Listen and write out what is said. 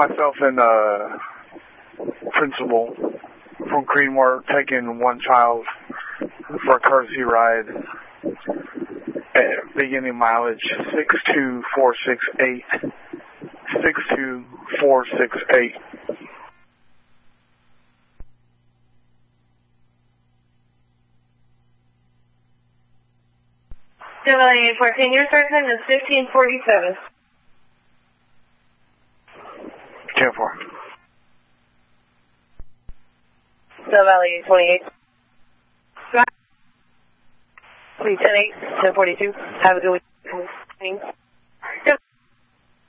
Myself and principal from Greenmore taking one child for a courtesy ride. Beginning mileage 62468. 62468. Chevrolet 14, your start time is 1547. 10-4. Chevrolet 28. 310-8, 1042. Have a good week.